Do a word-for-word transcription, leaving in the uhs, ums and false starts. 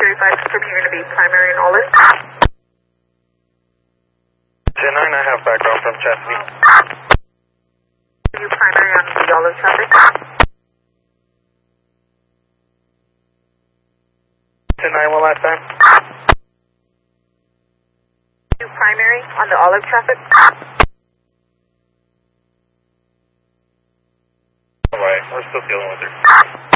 thirty-five, confirming you're going to be primary and olive. ten nine, I have background from Chastity. Are you primary on the olive traffic? ten nine, one last time. Are you primary on the olive traffic? Alright, we're still dealing with her.